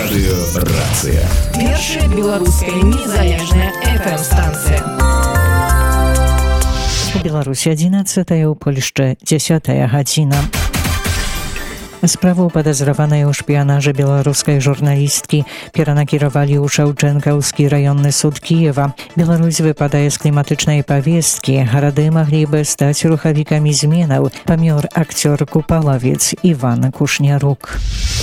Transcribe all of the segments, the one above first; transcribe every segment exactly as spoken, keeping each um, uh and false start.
Радыёрацыя. Першая беларуская незалежная эф эм-станцыя. У Беларусі адзінаццатая, у Польшчы дзесятая гадзіна. Справу падазраванай у шпіянажы беларускай журналісткі перанакіравалі ў Шаўчэнкаўскі раённы суд Кіева. Беларусь выпадае з кліматычнай павесткі. Гарады маглі бы стаць рухавікамі зменаў. Памёр акцёр-купалавец Іван Кушнярук.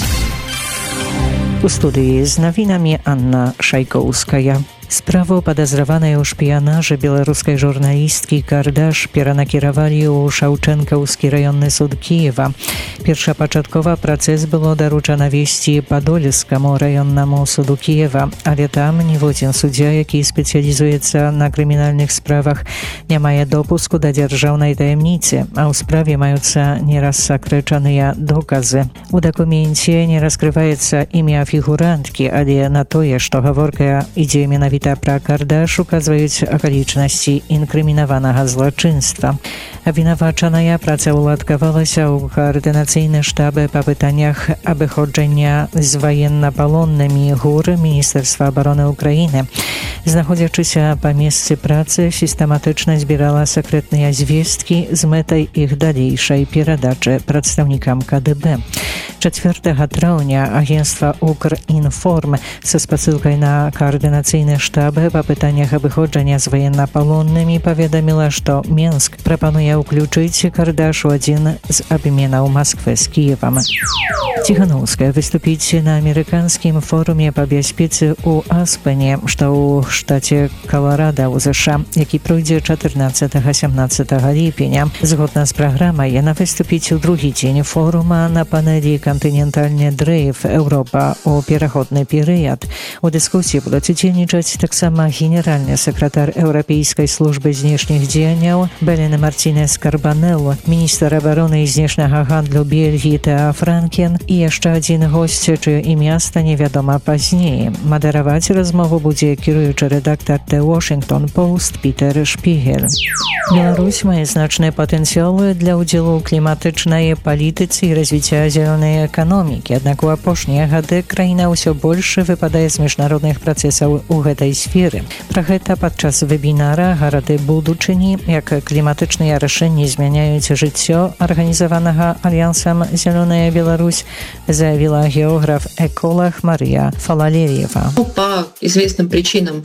У студыі з навінамі Анна Шайкоўская. Справу падазраванай у шпіянажы беларускай журналісткі Кардаш перанакіравалі ў Шаўчэнкаўскі раённы суд Кіева. Першапачаткова працэс было даручана весці Падольскаму раённаму суду Кіева, але там ніводзін суддзя, які спецыялізуецца на крымінальных справах, не мае допуску да дзяржаўнай таямніцы, а ў справе маюцца нерассакрэчаныя доказы. У дакуменце не раскрываецца імя фігуранткі, але на тое, што гаворка ідзе менавіта пра Кардаш, указваюць акалічнасці інкрымінаванага злачынства. Абвінавачаная працаўладкавалася ў каардынацыйны штаб па пытаннях абыходжання з ваеннапалоннымі ГУР Міністэрства абароны Ўкраіны. Знаходзячыся па месцы працы, сістэматычна збірала сакрэтныя звесткі з мэтай іх далейшай перадачы прадстаўнікам ка дэ бэ. чацвёртага траўня агенцтва Укрінформ са спасылкай на каардынацыйны штаб па пытаннях абыходжання з ваеннапалоннымі паведаміла, што Менск прапануе ўключыць Кардаш у адзін з абменаў Масквы з Кіевам. Ціханаўская выступіць на амерыканскім форуме па бяспецы ў Аспене, што ў штаце Каларада ў ЗША, які пройдзе чатырнаццатага-сямнаццатага ліпеня. Згодна з праграмай, яна выступіць у другі дзень форума на панелі «Кантынентальны дрейф. Еўропа ў пераходны перыяд». У дыскусіі будуць удзельнічаць таксама генеральны сакратар Еўрапейскай службы знешніх дзеянняў Белена Мартінес Карбанел, міністр абароны і знешняга гандлю Бельгіі Теа Франкен і яшчэ адзін госць, чыё імя стане вядома пазней. Мадэраваць размову будзе кіруючы рэдактар The Washington Post Пітер Шпігель. Беларусь мае значныя патэнцыялы для ўдзелу ў кліматычнай палітыцы і развіцця зялёнай эканомікі, аднак у апошнія гады краіна ўсё больш выпадае з міжнародных працэсаў у гэтай сферы. Пра гэта падчас вебінара «Гарады будучыні, як кліматычныя рашэнні змяняюць жыццё» арганізаванага альянсам «Зелёная Беларусь» заявила географ-эколог Мария Фалалеева. По известным причинам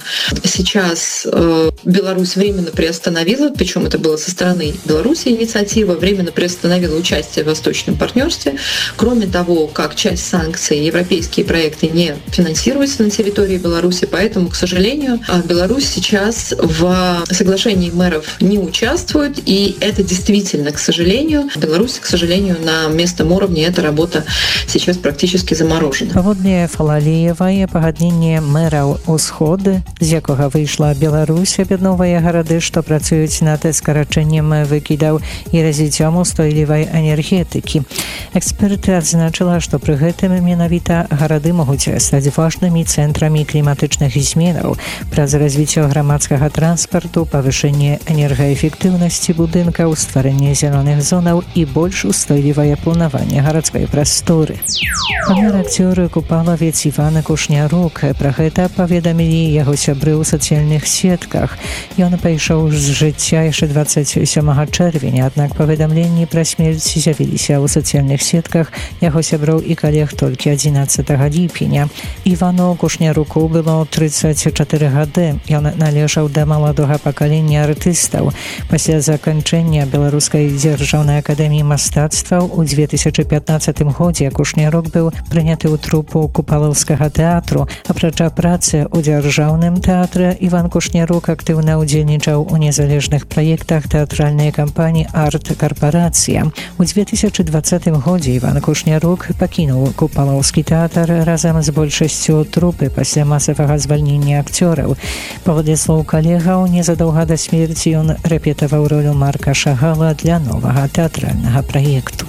сейчас э, Беларусь временно приостановила, причем это было со стороны Беларуси инициатива, временно приостановила участие в Восточном партнерстве. Кроме того, как часть санкций, европейские проекты не финансируются на территории Беларуси, поэтому, к сожалению, Беларусь сейчас в соглашении мэров не участвует, и это действительно, к сожалению, Беларусь, к сожалению, на местном уровне эта работа сейчас практически заморожена. Паводле Фалалеевай, пагадненне мэраў Усходы, з якога выйшла Беларусь, аб'ядноўвае гарады, што працуюць над скарачэннем выкідаў і развіццём устойлівай энергетыкі. Эксперты адзначыла, што пры гэтым менавіта гарады могуць стаць важнымі цэнтрамі кліматычных зменаў праз развіццё грамадскага транспарту, павышэнне энергаэфектыўнасці будынкаў, стварэнне зялёных зонаў і больш устойлівае планаванне гарадской прасторы. Памёр акцёр-купалавец Іван Кушнярук. Пра гэта паведамілі яго сябры ў сацыяльных сетках. Ён пайшоў з жыцця яшчэ дваццаць сёмага чэрвеня, аднак паведамленні пра смерць з'явіліся ў сацыяльных сетках яго сяброў і калег толькі адзінаццатага ліпеня. Івану Кушняруку было трыццаць чатыры гады. Ён належаў да маладога пакалення артыстаў. Пасля заканчэння Беларускай дзяржаўнай акадэміі мастацтваў у дзве тысячы пятнаццатым годзе Кушнярук быў прыняты ў трупу купалаўскага тэатру. Апрача працы ў дзяржаўным тэатры, Іван Кушнярук актыўна ўдзельнічаў у незалежных праектах тэатральнай кампаніі «Арт-карпарацыя». У дзве тысячы дваццатым годзе Іван Кушнярук пакінуў купалаўскі тэатр разам з большасцю трупы пасля масавага звальнення акцёраў. Паводле слоў калегаў, незадоўга да смерці ён рэпетаваў ролю Марка Шагала для новага тэатральнага праекту.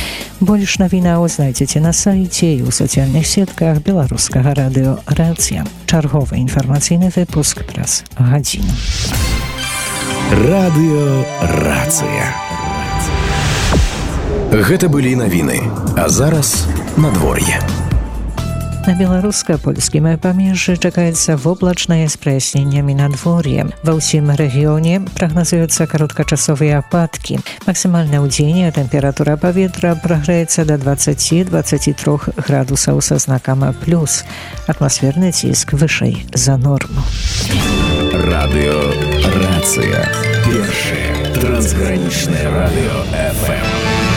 Больш навінаў знайдзеце на сайце і ў сацыяльных сетках беларускага радыё «Рацыя». Чарговы інфармацыйны выпуск праз гадзіну. Радыё «Рацыя». Гэта былі навіны, а зараз надвор'е. На беларуска-польскім памежжы чакаецца воблачнае з праясненнямі надвор'е. Ва ўсім рэгіёне прагназуюцца кароткачасовыя ападкі. Максімальна ў дзень тэмпература паветра прагрэецца да дваццаць-дваццаць тры градусаў са знакам плюс. Атмасферны ціск вышэй за норму. Радыё Рацыя. Першае трансгранічнае радыё эф эм.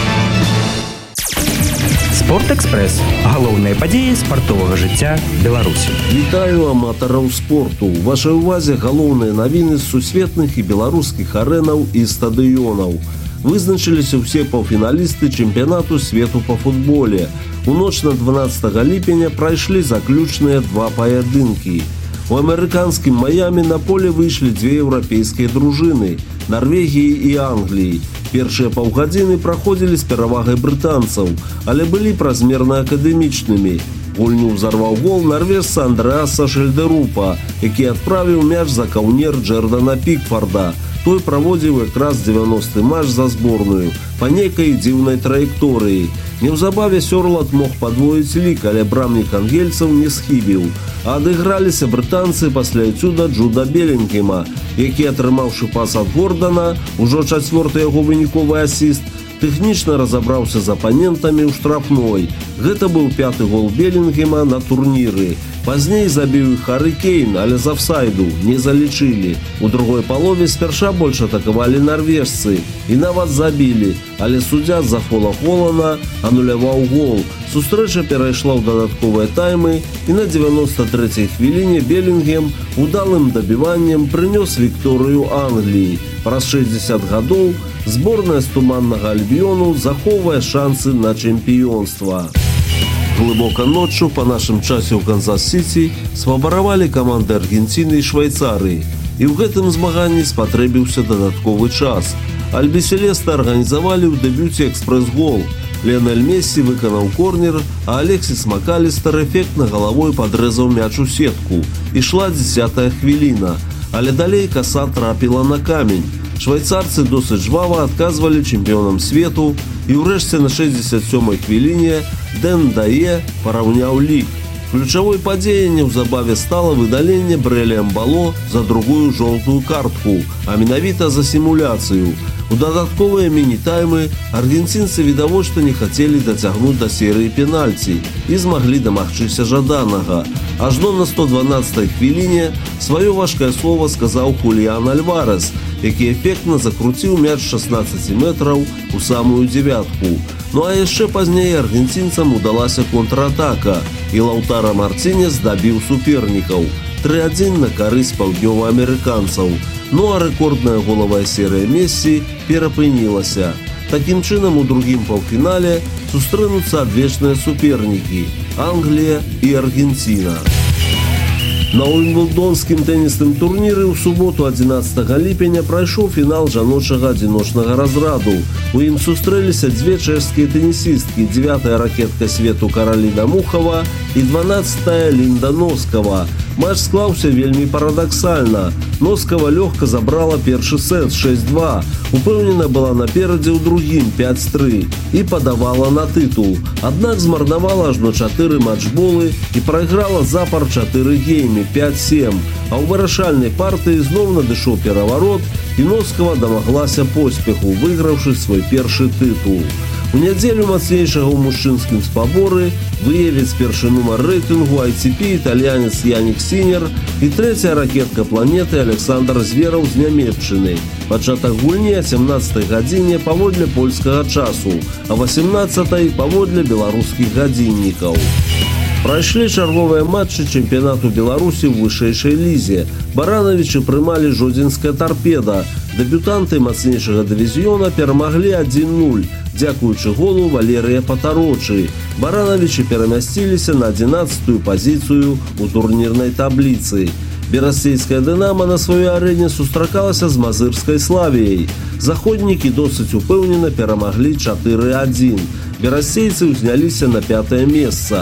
Спортэкспрэс. Галоўныя падзеі спартовага жыцця Беларусі. Вітаю аматараў спорту. У вашай увазе галоўныя навіны з сусветных і беларускіх арэнаў і стадыёнаў. Вызначыліся ўсе паўфіналісты чэмпіянату свету па футболе. У ноч на дванаццатага ліпеня прайшлі заключныя два паядынкі. У амерыканскім Маямі на поле выйшлі дзве еўрапейскія дружыны – Нарвегіі і Англіі. Першыя паўгадзіны праходзілі з перавагай брытанцаў, але былі празмерна акадэмічнымі. Гульню ўзарваў гол нарвежца Андрэаса Шельдерупа, які адправіў мяч за каўнер Джэрдана Пікфарда. Той праводзіў якраз дзевяносты матч за зборную па нейкай дзіўнай траекторыі. Неўзабаве Сёрлат мог падвоіць лік, але брамнік ангельцаў не схібіў. А адыграліся брытанцы пасля эцюда Джуда Белінгема, які, атрымаўшы пас ад Гордана, ужо чацвёрты яго выніковы асіст, тэхнічна разабраўся з апанентамі ў штрафной. Гэта быў пяты гол Белінгема на турніры. Пазней забіў іх Харі Кейн, але з афсайду не залічылі. У другой палове спярша больш атакавалі нарвежцы і нават забілі, але суддзя з-за фола Холлана ануляваў гол. Сустрэча перайшла ў дадатковыя таймы і на дзевяноста трэцяй хвіліне Белінгем удалым дабіваннем прынёс вікторыю Англіі. Праз шэсцьдзесят гадоў зборная з туманнага Альбіёну захоўвае шансы на чэмпіёнства. Глыбока ноччу па нашым часе ў Канзас-Сіці свабаравалі каманды Аргенціны і Швайцарыі. І ў гэтым змаганні спатрэбіўся дадатковы час. Альбіселеста арганізавалі ў дэбюце экспрэс-гол. Ліонель Мессі выканаў корнер, а Алексіс Макалістер эфектна галавой падрэзаў мяч у сетку. Ішла дзесятая хвіліна, але далей каса трапіла на камень. Швайцарцы досыць жвава адказвалі чэмпіёнам свету, і ўрэшце на шэсцьдзесят сёмай хвіліне Дэн Дае параўняў лік. Ключавой падзеяй неўзабаве стала выдаленне Брэля Мбало за другую жоўтую картку, а менавіта за сімуляцыю. У дадатковыя міні-таймы аргенцінцы відавочна не хацелі дацягнуць да серыі пенальці і змаглі дамагчыся жаданага. Ажно на сто дванаццатай хвіліне сваё важкае слова сказаў Хуліан Альварес, які эфектна закруціў мяч шаснаццаць метраў у самую дзевятку. Ну а яшчэ пазней аргенцінцам удалася контратака, і Лаўтара Марцінес дабіў супернікаў. тры адзін на карысць паўднёваамерыканцаў. Ну а рэкордная голавая серыя Мессі перапынілася. Такім чынам у другім паўфінале сустрэнуцца адвечныя супернікі – Англія і Аргенціна. На Уімблдонскім тэнісным турніры ў суботу адзінаццатага ліпеня прайшоў фінал жаночага адзіночнага разраду. У ім сустрэліся дзве чэшскія тэнісісткі, дзевятая ракетка свету Караліна Мухава і дванаццатая Лінда Носкава. Матч склаўся вельмі парадаксальна. Носкава лёгка забрала першы сет шэсць два, упэўнена была наперадзе ў другім пяць тры і падавала на тытул. Аднак змарнавала ажно чатыры матчболы і прайграла запар чатыры геймі пяць сем, а ў вырашальнай партыі зноў надышоў пераварот і Носкава дамаглася поспеху, выйграўшы свой першы тытул. У нядзелю мацнейшага ў мужчынскім спаборы выявіць першы нумар рэйтынгу ай ти пі італьянец Янік Сінер і трэцяя ракетка планеты Александр Звераў з Нямецчыны. Пачатак гульні о сямнаццатай гадзіне паводле польскага часу, а васемнаццатай паводле беларускіх гадзіннікаў. Прайшлі чарговыя матчы чэмпіянату Беларусі ў вышэйшай лізе. Баранавічы прымалі жодзінская Тарпеда. Дэбютанты мацнейшага дывізіёна перамаглі адзін нуль, дзякуючы голу Валерыя Патарочы. Баранавічы перамясціліся на адзінаццатую пазіцыю ў турнірнай табліцы. Берасцейская «Дынамо» на сваёй арэне сустракалася з мазырскай «Славіяй». Заходнікі досыць упэўнена перамаглі чатыры адзін. Берасцейцы ўзняліся на пятае месца.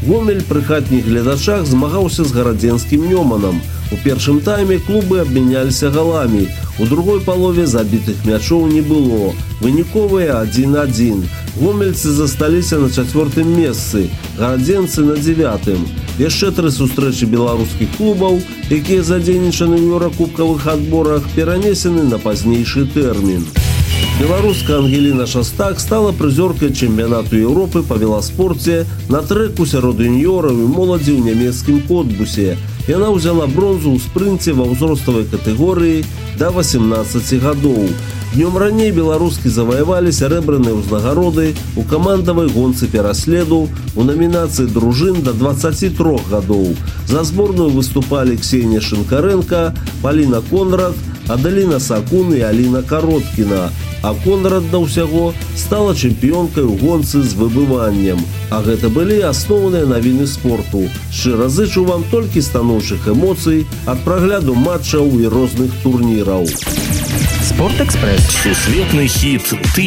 Гомель пры хатніх гледачах змагаўся з гарадзенскім Нёманам. У першым тайме клубы абмяняліся галамі. У другой палове забітых мячоў не было. Выніковыя адзін адзін. Гомельцы засталіся на чацвёртым месцы, гарадзенцы на дзевятым. Яшчэ тры сустрэчы беларускіх клубаў, якія задзейнічаны ў еўракубкавых адборах, перанесены на пазнейшы тэрмін. Беларуска Ангеліна Шастак стала прызёркай чэмпіянату Еўропы па веласпорце на трэку сярод юніёраў і моладзі ў нямецкім Котбусе. Яна ўзяла бронзу ў спрынце ва ўзроставай катэгорыі да васемнаццаці гадоў. Днём раней беларускі заваявалі сярэбраныя ўзнагароды ў камандавай гонцы пераследу у намінацыі дружын да дваццаці трох гадоў. За зборную выступалі Ксенія Шинкаренко, Паліна Конрад, Адаліна Сакун і Аліна Кароткіна. А Конрад да ўсяго стала чэмпіёнкай у гонцы з выбываннем. А гэта былі асноўныя навіны спорту. Шчыра зычу вам толькі станоўчых эмоцый ад прагляду матчаў і розных турніраў. Спортэкспрэс. Сусветны хіт «Ты